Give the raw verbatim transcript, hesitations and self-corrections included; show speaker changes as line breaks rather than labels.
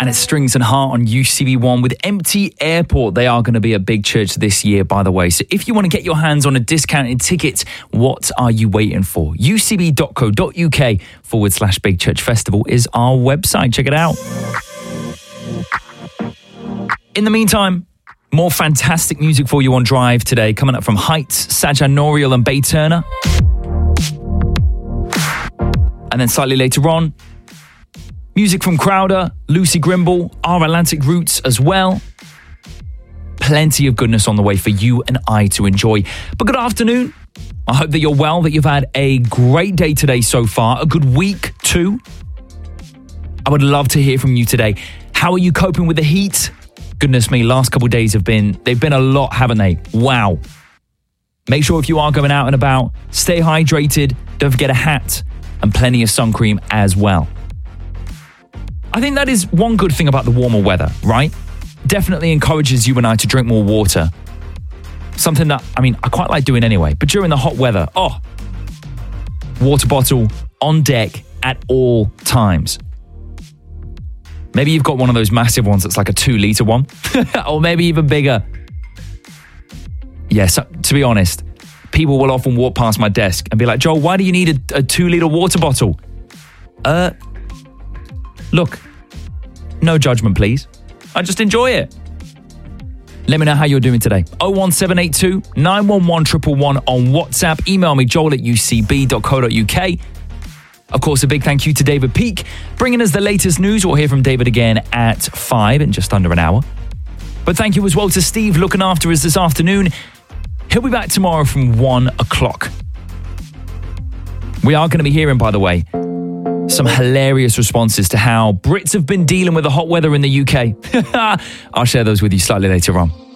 And it's Strings and Heart on U C B one with Empty Airport. They are going to be a big church this year, by the way. So if you want to get your hands on a discounted ticket, what are you waiting for? ucb.co.uk forward slash Big Church Festival is our website. Check it out. In the meantime, more fantastic music for you on Drive today. Coming up from Heights, Sajan Noriel and Bay Turner. And then slightly later on, music from Crowder, Lucy Grimble, Our Atlantic Roots as well. Plenty of goodness on the way for you and I to enjoy. But good afternoon. I hope that you're well, that you've had a great day today so far. A good week too. I would love to hear from you today. How are you coping with the heat? Goodness me, last couple of days have been, they've been a lot, haven't they? Wow. Make sure if you are going out and about, stay hydrated. Don't forget a hat and plenty of sun cream as well. I think that is one good thing about the warmer weather, right? Definitely encourages you and I to drink more water. Something that, I mean, I quite like doing anyway. But during the hot weather, oh, water bottle on deck at all times. Maybe you've got one of those massive ones that's like a two litre one. Or maybe even bigger. Yes, yeah, so, to be honest, people will often walk past my desk and be like, Joel, why do you need a, a two litre water bottle? Uh... Look, no judgment, please. I just enjoy it. Let me know how you're doing today. oh one seven eight two, nine one one, one one one on WhatsApp. Email me, joel at u c b dot co dot u k. Of course, a big thank you to David Peake, bringing us the latest news. We'll hear from David again at five in just under an hour. But thank you as well to Steve looking after us this afternoon. He'll be back tomorrow from one o'clock. We are going to be hearing, by the way, some hilarious responses to how Brits have been dealing with the hot weather in the U K. I'll share those with you slightly later on.